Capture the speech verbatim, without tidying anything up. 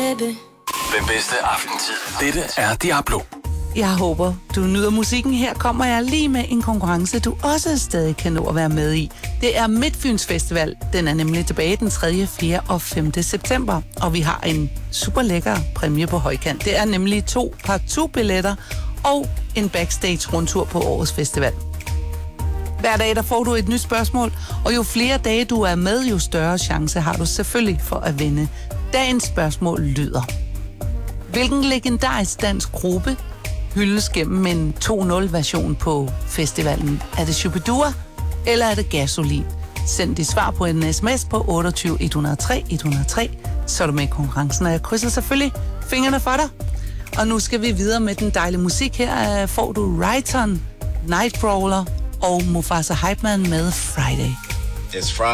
baby. Den bedste aftentid. Dette er Diablo. Jeg håber, du nyder musikken. Her kommer jeg lige med en konkurrence, du også stadig kan nå at være med i. Det er Midtfyns Festival. Den er nemlig tilbage den tredje, fjerde og femte september. Og vi har en super lækker præmie på højkant. Det er nemlig to partout-billetter og en backstage-rundtur på årets festival. Hver dag der får du et nyt spørgsmål, og jo flere dage du er med, jo større chance har du selvfølgelig for at vinde. Dagens spørgsmål lyder: hvilken legendarisk dansk gruppe hyldes gennem en to nul-version på festivalen? Er det Shubidua, eller er det Gasolin? Send dit svar på en sms på otteogtyve et hundrede og tre et hundrede og tre, så er du med i konkurrencen, og jeg krydser selvfølgelig fingrene for dig. Og nu skal vi videre med den dejlige musik. Her får du Righton, Nightcrawler og Mufasa Hypeman med Friday. It's Friday.